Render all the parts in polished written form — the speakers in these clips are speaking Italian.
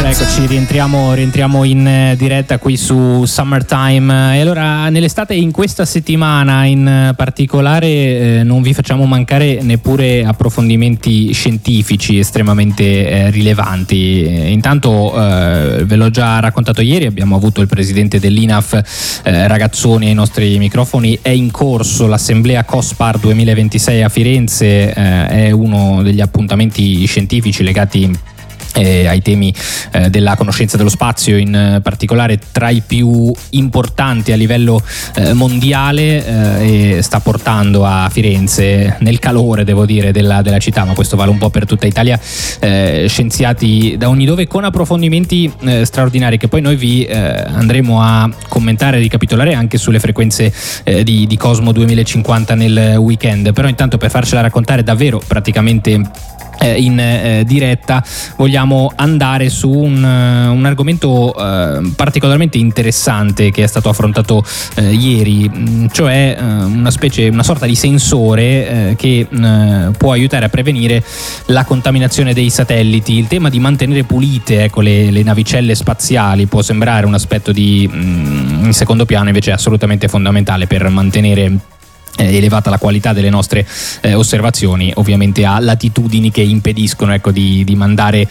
Allora eccoci, rientriamo in diretta qui su Summertime. E allora nell'estate, in questa settimana in particolare, non vi facciamo mancare neppure approfondimenti scientifici estremamente rilevanti. Intanto ve l'ho già raccontato ieri, abbiamo avuto il presidente dell'INAF Ragazzoni ai nostri microfoni. È in corso l'assemblea COSPAR 2026 a Firenze, è uno degli appuntamenti scientifici legati ai temi della conoscenza dello spazio, in particolare tra i più importanti a livello mondiale, e sta portando a Firenze, nel calore devo dire della città, ma questo vale un po' per tutta Italia, scienziati da ogni dove con approfondimenti straordinari che poi noi vi andremo a commentare e ricapitolare anche sulle frequenze di Cosmo 2050 nel weekend. Però intanto, per farcela raccontare davvero praticamente in diretta, vogliamo andare su un argomento particolarmente interessante che è stato affrontato ieri, cioè una sorta di sensore che può aiutare a prevenire la contaminazione dei satelliti. Il tema di mantenere pulite, le navicelle spaziali può sembrare un aspetto in secondo piano, invece è assolutamente fondamentale per mantenere elevata la qualità delle nostre osservazioni, ovviamente a latitudini che impediscono di mandare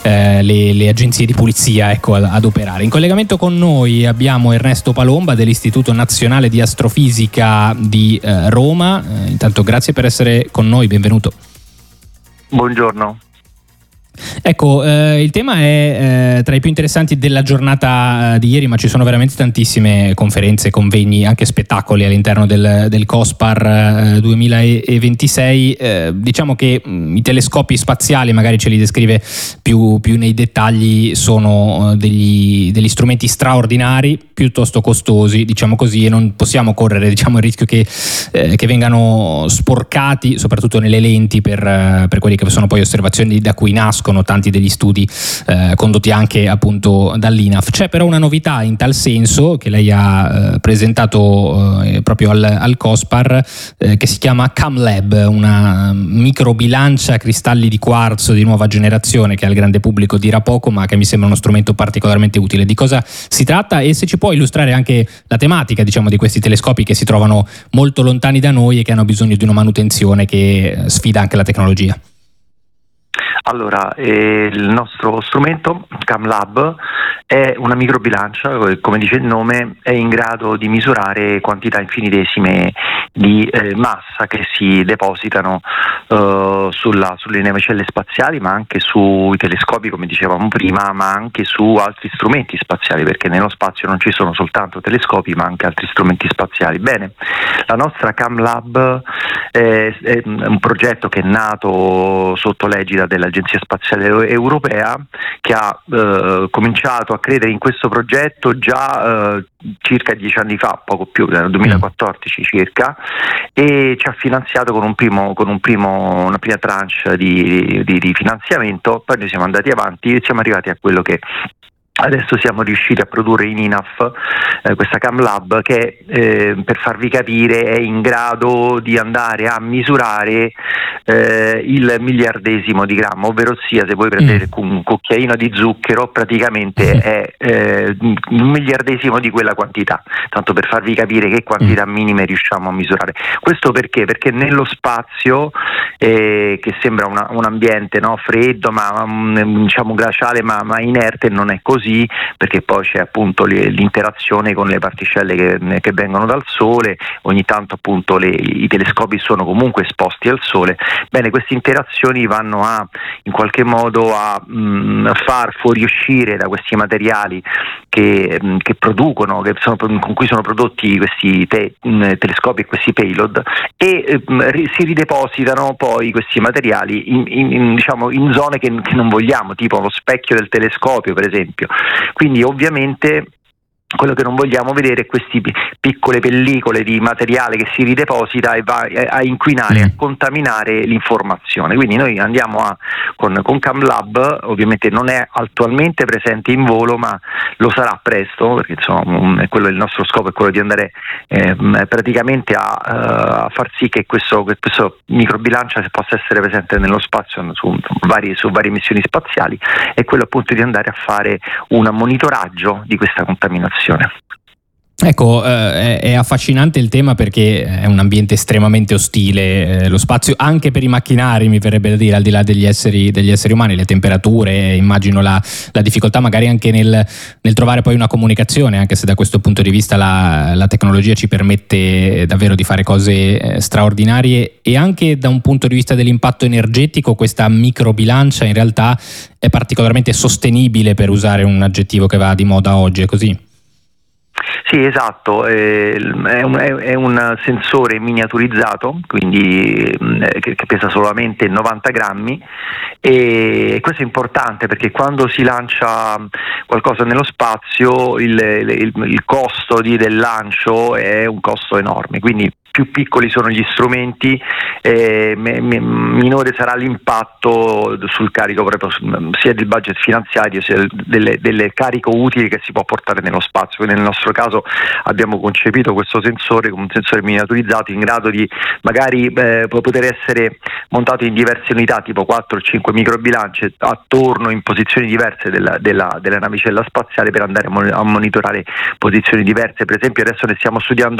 le agenzie di pulizia ad operare. In collegamento con noi abbiamo Ernesto Palomba dell'Istituto Nazionale di Astrofisica di Roma. Intanto grazie per essere con noi, benvenuto. Buongiorno. Ecco, il tema è tra i più interessanti della giornata di ieri, ma ci sono veramente tantissime conferenze, convegni, anche spettacoli all'interno del COSPAR 2026. Diciamo che i telescopi spaziali, magari ce li descrive più nei dettagli, sono degli strumenti straordinari, piuttosto costosi, diciamo così, e non possiamo correre il rischio che vengano sporcati, soprattutto nelle lenti, per quelli che sono poi osservazioni da cui nascono tanti degli studi condotti anche appunto dall'INAF. C'è però una novità in tal senso che lei ha presentato proprio al COSPAR, che si chiama CamLab, una microbilancia a cristalli di quarzo di nuova generazione, che al grande pubblico dirà poco, ma che mi sembra uno strumento particolarmente utile. Di cosa si tratta, e se ci può illustrare anche la tematica di questi telescopi che si trovano molto lontani da noi e che hanno bisogno di una manutenzione che sfida anche la tecnologia. Allora, il nostro strumento CamLab è una microbilancia, come dice il nome, è in grado di misurare quantità infinitesime di massa che si depositano sulle navicelle spaziali, ma anche sui telescopi, come dicevamo prima, ma anche su altri strumenti spaziali, perché nello spazio non ci sono soltanto telescopi ma anche altri strumenti spaziali. Bene, la nostra CamLab è un progetto che è nato sotto l'egida dell'Agenzia Spaziale Europea, che ha cominciato a credere in questo progetto già circa 10 anni fa, poco più, nel 2014 circa, e ci ha finanziato con una prima tranche di finanziamento. Poi noi siamo andati avanti e siamo arrivati a quello che adesso siamo riusciti a produrre in INAF, questa CamLab, che per farvi capire è in grado di andare a misurare il miliardesimo di grammo, ovvero sia, se voi prendete un cucchiaino di zucchero, praticamente è un miliardesimo di quella quantità, tanto per farvi capire che quantità minime riusciamo a misurare. Questo perché? Perché nello spazio, che sembra un ambiente freddo, ma glaciale, ma inerte, non è così, perché poi c'è appunto l'interazione con le particelle che vengono dal Sole. Ogni tanto appunto i telescopi sono comunque esposti al Sole. Bene, queste interazioni vanno in qualche modo a far fuoriuscire da questi materiali che producono, con cui sono prodotti questi telescopi e questi payload, e si ridepositano poi questi materiali in zone che non vogliamo, tipo lo specchio del telescopio per esempio. Quindi ovviamente quello che non vogliamo vedere è queste piccole pellicole di materiale che si rideposita e va a inquinare, a contaminare l'informazione. Quindi noi andiamo con CamLab, ovviamente non è attualmente presente in volo, ma lo sarà presto, perché insomma il nostro scopo è quello di andare praticamente a far sì che questo microbilancia possa essere presente nello spazio su varie missioni spaziali, e quello appunto di andare a fare un monitoraggio di questa contaminazione. Ecco, è affascinante il tema perché è un ambiente estremamente ostile, lo spazio, anche per i macchinari, mi verrebbe da dire, al di là degli esseri umani, le temperature, immagino la difficoltà magari anche nel trovare poi una comunicazione, anche se da questo punto di vista la tecnologia ci permette davvero di fare cose straordinarie, e anche da un punto di vista dell'impatto energetico questa microbilancia in realtà è particolarmente sostenibile, per usare un aggettivo che va di moda oggi, è così? Sì, esatto, è un sensore miniaturizzato, quindi che pesa solamente 90 grammi, e questo è importante perché quando si lancia qualcosa nello spazio il costo del lancio è un costo enorme, quindi più piccoli sono gli strumenti, minore sarà l'impatto sul carico proprio sia del budget finanziario sia delle carico utili che si può portare nello spazio. Quindi nel nostro caso abbiamo concepito questo sensore come un sensore miniaturizzato in grado di magari poter essere montato in diverse unità, tipo 4 o 5 microbilance attorno in posizioni diverse della navicella spaziale, per andare a monitorare posizioni diverse. Per esempio adesso ne stiamo studiando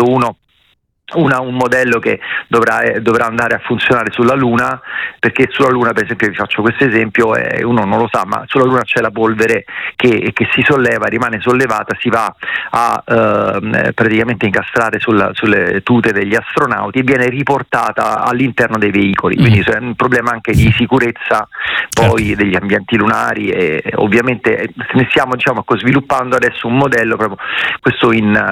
un modello che dovrà andare a funzionare sulla Luna, perché sulla Luna, per esempio, vi faccio questo esempio, uno non lo sa, ma sulla Luna c'è la polvere che si solleva, rimane sollevata, si va a praticamente incastrare sulle tute degli astronauti e viene riportata all'interno dei veicoli, quindi è un problema anche di sicurezza poi degli ambienti lunari, e ovviamente ne stiamo sviluppando adesso un modello proprio questo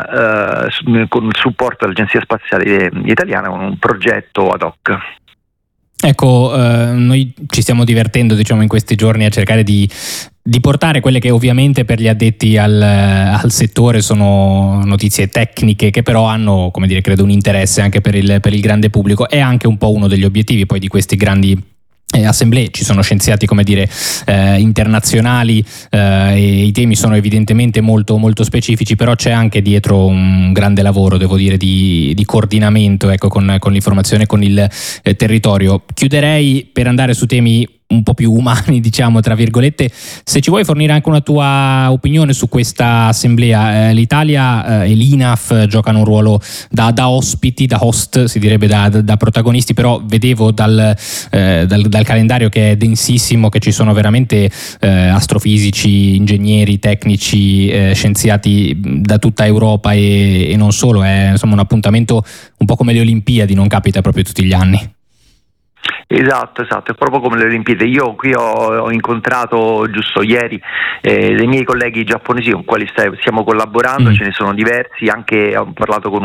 con il supporto dell'Agenzia Spaziale Italiana, con un progetto ad hoc. Ecco, noi ci stiamo divertendo in questi giorni a cercare di portare quelle che ovviamente per gli addetti al settore sono notizie tecniche, che però hanno, come dire, credo un interesse anche per il grande pubblico. È anche un po' uno degli obiettivi poi di questi grandi assemblee. Ci sono scienziati, come dire, internazionali, e i temi sono evidentemente molto molto specifici, però c'è anche dietro un grande lavoro, devo dire, di coordinamento, ecco, con l'informazione, con il territorio. Chiuderei per andare su temi un po' più umani, diciamo, tra virgolette, se ci vuoi fornire anche una tua opinione su questa assemblea. L'Italia e l'INAF giocano un ruolo da ospiti, da host, si direbbe, da protagonisti, però vedevo dal calendario che è densissimo, che ci sono veramente astrofisici, ingegneri, tecnici, scienziati da tutta Europa e non solo. È insomma un appuntamento un po' come le Olimpiadi, non capita proprio tutti gli anni. Esatto, è proprio come le Olimpiadi. Io qui ho incontrato giusto ieri dei miei colleghi giapponesi con i quali stiamo collaborando, ce ne sono diversi, anche ho parlato con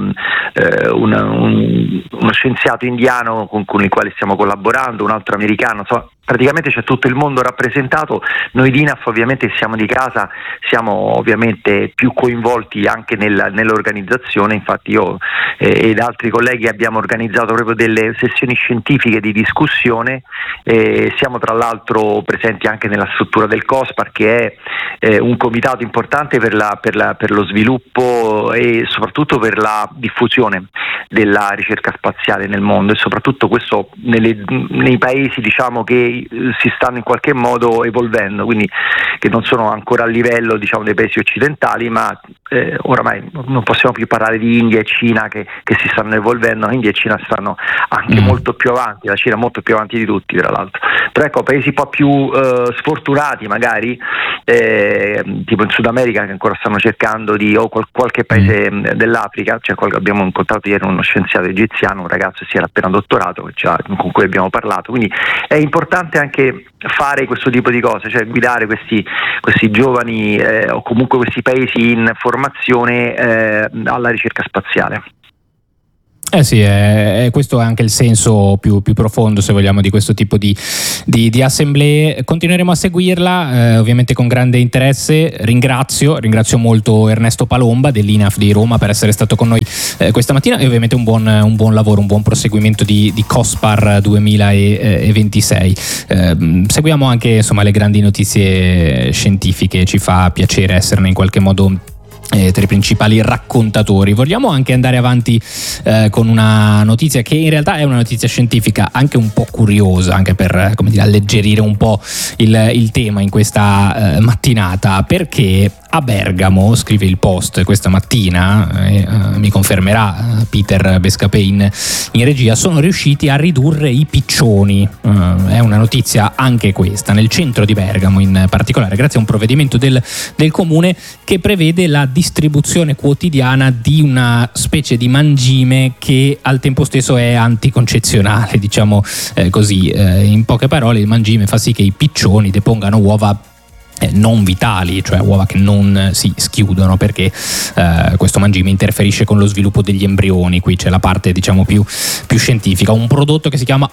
uno scienziato indiano con il quale stiamo collaborando, un altro americano, praticamente c'è tutto il mondo rappresentato. Noi di INAF ovviamente siamo di casa, siamo ovviamente più coinvolti anche nell'organizzazione, infatti io ed altri colleghi abbiamo organizzato proprio delle sessioni scientifiche di discussione, siamo tra l'altro presenti anche nella struttura del COSPAR, che è un comitato importante per lo sviluppo e soprattutto per la diffusione della ricerca spaziale nel mondo, e soprattutto questo nei paesi, diciamo, che si stanno in qualche modo evolvendo, quindi che non sono ancora a livello, diciamo, dei paesi occidentali, ma oramai non possiamo più parlare di India e Cina che si stanno evolvendo. India e Cina stanno anche molto più avanti, la Cina molto più avanti di tutti, tra l'altro. Però ecco, paesi un po' più sfortunati magari, tipo in Sud America, che ancora stanno cercando o qualche paese dell'Africa, abbiamo incontrato ieri uno scienziato egiziano, un ragazzo che si era appena dottorato, con cui abbiamo parlato, quindi è importante anche fare questo tipo di cose, cioè guidare questi giovani o comunque questi paesi in formazione alla ricerca spaziale. Sì, questo è anche il senso più profondo, se vogliamo, di questo tipo di assemblee. Continueremo a seguirla, ovviamente con grande interesse. Ringrazio molto Ernesto Palomba dell'INAF di Roma per essere stato con noi questa mattina, e ovviamente un buon lavoro, un buon proseguimento di COSPAR 2026. Seguiamo anche, insomma, le grandi notizie scientifiche, ci fa piacere esserne in qualche modo tra i principali raccontatori. Vogliamo anche andare avanti con una notizia che in realtà è una notizia scientifica, anche un po' curiosa, anche per, come dire, alleggerire un po' il tema in questa mattinata, perché a Bergamo, scrive il Post questa mattina, mi confermerà Peter Bescapè in regia, sono riusciti a ridurre i piccioni. È una notizia anche questa, nel centro di Bergamo in particolare, grazie a un provvedimento del comune che prevede la distribuzione quotidiana di una specie di mangime che al tempo stesso è anticoncezionale, diciamo così. In poche parole, il mangime fa sì che i piccioni depongano uova non vitali, cioè uova che non si schiudono, perché questo mangime interferisce con lo sviluppo degli embrioni. Qui c'è la parte, diciamo, più scientifica. Un prodotto che si chiama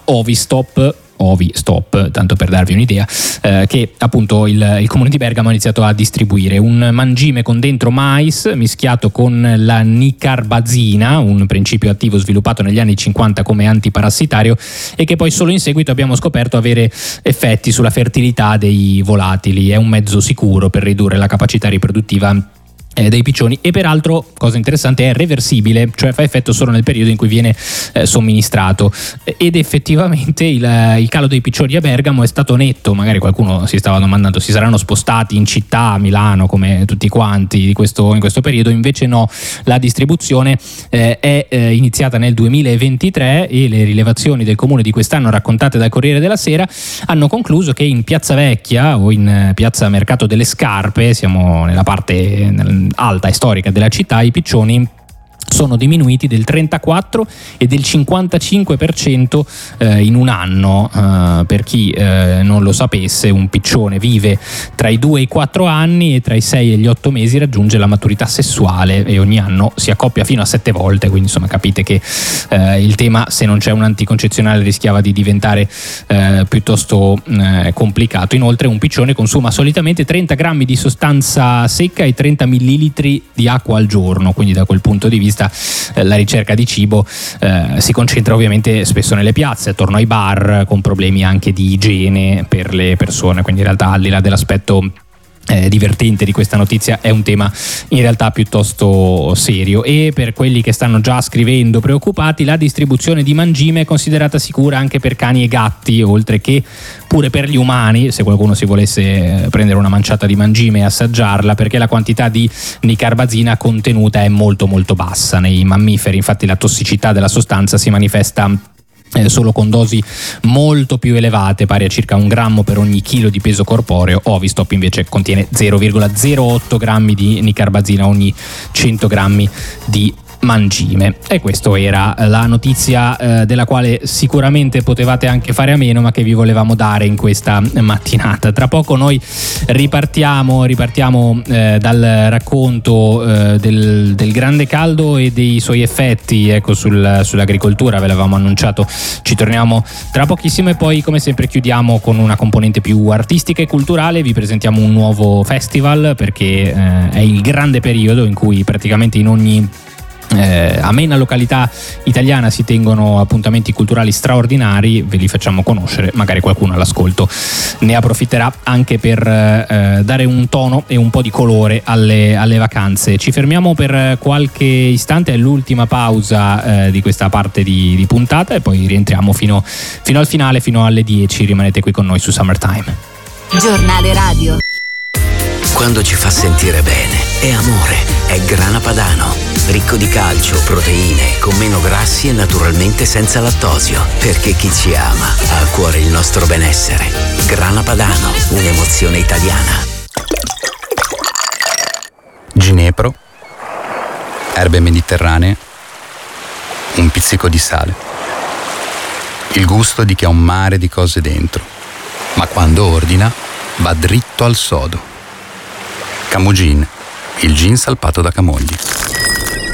Ovistop, tanto per darvi un'idea, che appunto il comune di Bergamo ha iniziato a distribuire. Un mangime con dentro mais mischiato con la nicarbazina, un principio attivo sviluppato negli anni 50 come antiparassitario e che poi solo in seguito abbiamo scoperto avere effetti sulla fertilità dei volatili. È un mezzo sicuro per ridurre la capacità riproduttiva dei piccioni, e peraltro, cosa interessante, è reversibile, cioè fa effetto solo nel periodo in cui viene somministrato, ed effettivamente il calo dei piccioni a Bergamo è stato netto. Magari qualcuno si stava domandando: si saranno spostati in città, a Milano, come tutti quanti in questo periodo? Invece no, la distribuzione è iniziata nel 2023 e le rilevazioni del comune di quest'anno, raccontate dal Corriere della Sera, hanno concluso che in Piazza Vecchia o in Piazza Mercato delle Scarpe, siamo nella parte alta e storica della città, i piccioni sono diminuiti del 34 e del 55% in un anno. Per chi non lo sapesse, un piccione vive tra i 2 e i 4 anni e tra i 6 e gli 8 mesi raggiunge la maturità sessuale, e ogni anno si accoppia fino a 7 volte, quindi insomma capite che il tema, se non c'è un anticoncezionale, rischiava di diventare piuttosto complicato. Inoltre un piccione consuma solitamente 30 grammi di sostanza secca e 30 millilitri di acqua al giorno, quindi da quel punto di vista la ricerca di cibo si concentra ovviamente spesso nelle piazze, attorno ai bar, con problemi anche di igiene per le persone. Quindi in realtà, al di là dell'aspetto divertente di questa notizia, è un tema in realtà piuttosto serio. E per quelli che stanno già scrivendo preoccupati, la distribuzione di mangime è considerata sicura anche per cani e gatti, oltre che pure per gli umani, se qualcuno si volesse prendere una manciata di mangime e assaggiarla, perché la quantità di nicarbazina contenuta è molto molto bassa nei mammiferi. Infatti la tossicità della sostanza si manifesta solo con dosi molto più elevate, pari a circa 1 grammo per ogni chilo di peso corporeo. Ovistop invece contiene 0,08 grammi di nicarbazina ogni 100 grammi di mangime. E questa era la notizia della quale sicuramente potevate anche fare a meno, ma che vi volevamo dare in questa mattinata. Tra poco noi ripartiamo dal racconto del grande caldo e dei suoi effetti, ecco, sull'agricoltura. Ve l'avevamo annunciato, ci torniamo tra pochissimo, e poi come sempre chiudiamo con una componente più artistica e culturale. Vi presentiamo un nuovo festival, perché è il grande periodo in cui praticamente in ogni amena località italiana si tengono appuntamenti culturali straordinari. Ve li facciamo conoscere, magari qualcuno all'ascolto ne approfitterà anche per dare un tono e un po' di colore alle vacanze. Ci fermiamo per qualche istante, è l'ultima pausa di questa parte di puntata, e poi rientriamo fino al finale, fino alle 10. Rimanete qui con noi su Summertime. Giornale radio. Quando ci fa sentire bene, è amore, è Grana Padano. Ricco di calcio, proteine, con meno grassi e naturalmente senza lattosio. Perché chi ci ama ha a cuore il nostro benessere. Grana Padano, un'emozione italiana. Ginepro, erbe mediterranee, un pizzico di sale. Il gusto di chi ha un mare di cose dentro, ma quando ordina va dritto al sodo. Camogin, il gin salpato da Camogli.